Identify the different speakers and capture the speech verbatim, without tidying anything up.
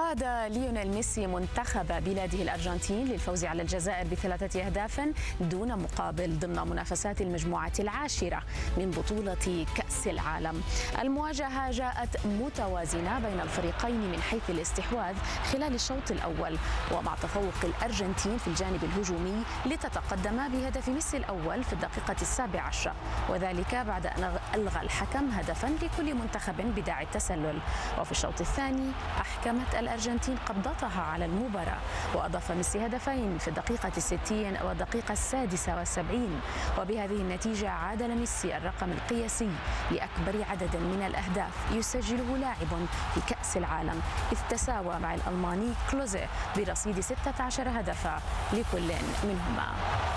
Speaker 1: قاد ليونيل ميسي منتخب بلاده الأرجنتين للفوز على الجزائر بثلاثة أهداف دون مقابل ضمن منافسات المجموعة العاشرة من بطولة كأس العالم. المواجهة جاءت متوازنة بين الفريقين من حيث الاستحواذ خلال الشوط الأول، ومع تفوق الأرجنتين في الجانب الهجومي لتتقدم بهدف ميسي الأول في الدقيقة السابعة عشرة، وذلك بعد أن ألغى الحكم هدفا لكل منتخب بداعي التسلل. وفي الشوط الثاني أحكمت الأرجنتين قبضتها على المباراة، وأضاف ميسي هدفين في الدقيقة الستين والدقيقة السادسة والسبعين، وبهذه النتيجة عادل ميسي الرقم القياسي لأكبر عدد من الأهداف يسجله لاعب في كأس العالم، إذ تساوى مع الألماني كلوزي برصيد ستة عشر هدفا لكل منهما.